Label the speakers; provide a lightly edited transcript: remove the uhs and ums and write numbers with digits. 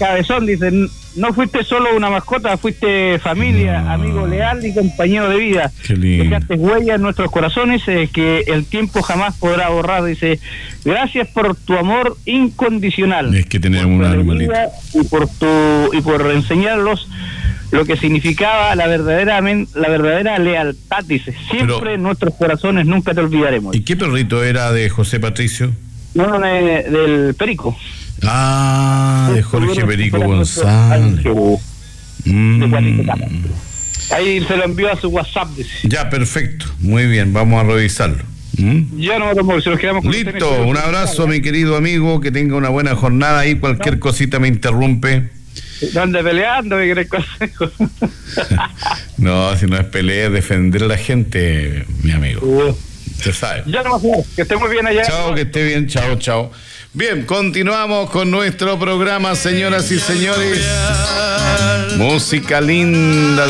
Speaker 1: Cabezón dice: no fuiste solo una mascota, fuiste familia, amigo leal y compañero de vida.
Speaker 2: Qué lindo.
Speaker 1: Dejaste huella en nuestros corazones que el tiempo jamás podrá borrar. Dice: gracias por tu amor incondicional.
Speaker 2: Es que tenemos un animalito.
Speaker 1: Y por enseñarlos lo que significaba la verdadera lealtad, dice. Siempre en nuestros corazones, nunca te olvidaremos.
Speaker 2: ¿Y qué perrito era de José Patricio?
Speaker 1: No, del Perico.
Speaker 2: De Jorge Perico González.
Speaker 1: Ahí se lo envió a su WhatsApp, dice.
Speaker 2: Ya, perfecto. Muy bien, vamos a revisarlo.
Speaker 1: Ya no vamos, si nos quedamos con
Speaker 2: listo, un abrazo, mi querido amigo, que tenga una buena jornada ahí, cualquier cosita me interrumpe.
Speaker 1: ¿Dónde peleando? ¿Me querés consejo?
Speaker 2: No, si no es pelea, es defender a la gente, mi amigo. Usted sabe.
Speaker 1: Ya no más, que esté muy bien allá.
Speaker 2: Chao, que esté bien, chao. Bien, continuamos con nuestro programa, señoras y señores. Música linda.